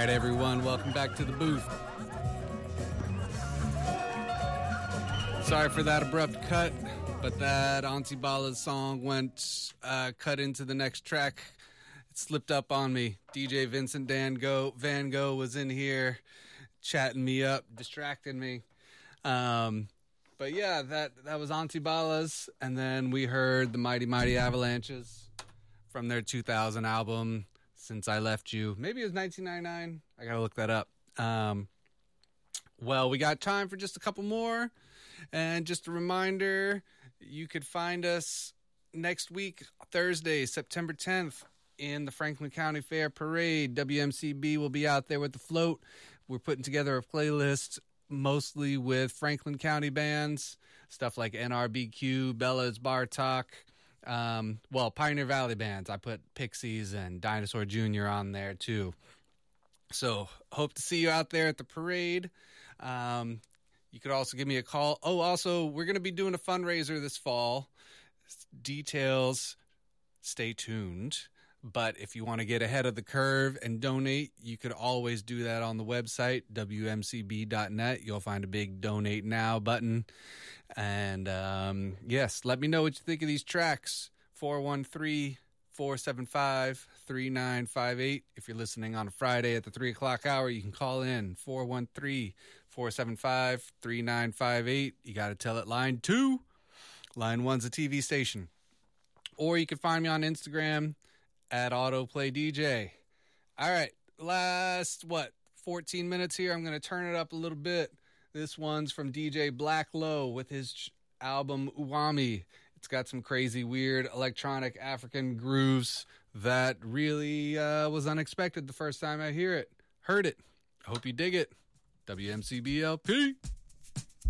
right, everyone, welcome back to the booth. Sorry for that abrupt cut, but that Auntie Bala's song went cut into the next track. It slipped up on me. DJ Vincent Van Gogh was in here chatting me up, distracting me. But yeah, that was Auntie Bala's, and then we heard the Mighty Mighty Avalanches from their 2000 album, Since I Left You. Maybe it was 1999. I gotta look that up. Well, we got time for just a couple more. And just a reminder, you could find us next week, Thursday, September 10th, in the Franklin County Fair Parade. WMCB will be out there with the float. We're putting together a playlist mostly with Franklin County bands, stuff like NRBQ, Bella's Bar Talk. Pioneer Valley bands. I put Pixies and Dinosaur Jr. on there too. So hope to see you out there at the parade. You could also give me a call. Oh, also, we're going to be doing a fundraiser this fall. Details, stay tuned. But if you want to get ahead of the curve and donate, you could always do that on the website, wmcb.net. You'll find a big Donate Now button. And, yes, let me know what you think of these tracks. 413-475-3958. If you're listening on a Friday at the 3 o'clock hour, you can call in 413-475-3958. You got to tell it line 2. Line 1's a TV station. Or you can find me on Instagram at AutoPlayDJ. All right, last, 14 minutes here. I'm going to turn it up a little bit. This one's from DJ Black Low with his album Uwami. It's got some crazy, weird electronic African grooves that really was unexpected the first time I heard it. I hope you dig it. WMCBLP.